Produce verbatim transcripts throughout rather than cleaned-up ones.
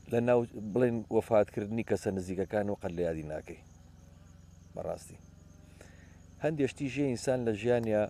لە ناو بڵێن وەفاتکردنی کەسە نزیکەکان و قەت لە یادی ناکەی بەڕاستی هەندێشتی ژێ ئینسان لە ژیانیا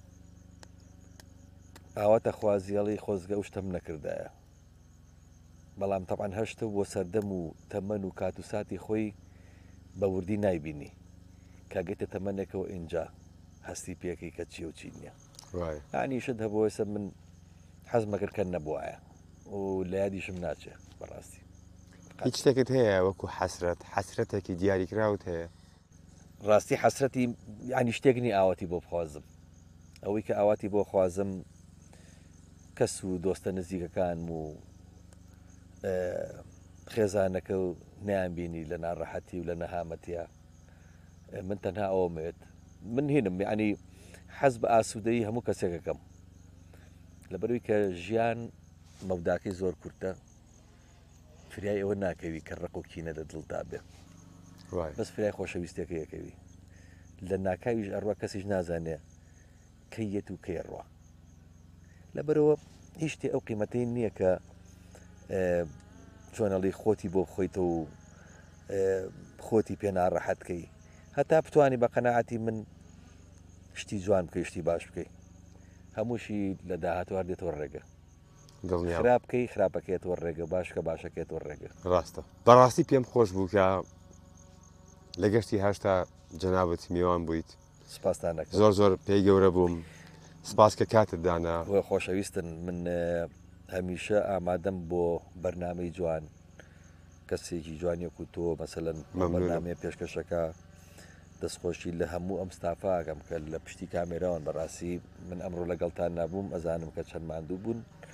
ئاواتە خوازیێڵی خۆزگە و شتەم نەکردایە بەڵام تەعاان هەشتە بۆ سەردەم و تەمەەن و کات و ساتی خۆی بە وردی نایبینی کاگەتە تەمەنێکەوە ئینجا هەستی پێەکەی کە چی و چی نییە ینیشت هەبەوەسە من حەزمەکردکە نەبووایە و لە یادیشم ناچێ بەڕاستی هیچ شتێکت هەیە وەکو حەسرەت حەسرەتێکی دیاریکراوت هەیە ڕاستی حەسرەتی ینی شتێکنی ئاوەتی بۆ بخوازم ئەوەی کە ئاواتی بۆ خوازم کەس و دۆستە نزیکەکان و خێزانەکە و نیان بینی لە ناڕەحەتی و لە نەهامەتە من تەنها ئەومێت من هێنم ینی حەز بە ئاسوودەی هەموو کەسێکەکەم لەبەروی کە ژیان مەوداکەی زۆر کورتە فریای ئەوە ناکەوی کە ڕق و کینە لە دڵدا بێ بەس فرای خۆشەویستەکە یەکەوی لە ناکاویش ئەڕوا کەسیش نازانێ کەیەت و کەیڕوا لەبەرەوە هیچ شتێ ئەو قیمەتەی نییە کە چۆنەڵی خۆتی بۆ بخۆیتە و خۆتی پێ ناڕەحەتکەی هەتا بتوانی بە قەناعەتی من شتی جوان بکەی شتی باش بکەی هەمووشی لە داهاتوار دێتەوە ڕێگە خراپ بکەی خراپەکەێتەوە ڕێگە باش کە باشەکەێتەوە ڕێگە ڕاستە بەڕاستی پێم خۆش بوو کە لە گەشتی هەشتا جەنابەت میوان بوویت سپاسدانەکە زۆر زۆر پێی گەورە بووم سپاس کە کاتت دانا وە خۆشەویستن من هەمیشە ئامادەم بۆ بەرنامەی جوان کەسێکی جوانیەک و تۆ مەسەلەن بەرنامەیە پێشکەشەکە دەستخۆشی لە هەموو ئەم ستافاگەم کە لە پشتی کامێراوان بەڕاستی من ئەمڕۆ لەگەڵتان نبووم ئەزانم کە چەند ماندوو بوون